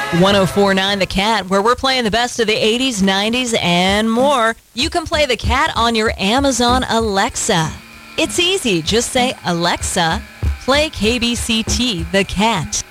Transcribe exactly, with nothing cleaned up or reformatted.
one oh four point nine The Cat, where we're playing the best of the eighties, nineties, and more. You can play The Cat on your Amazon Alexa. It's easy. Just say, Alexa, play K B C T, The Cat.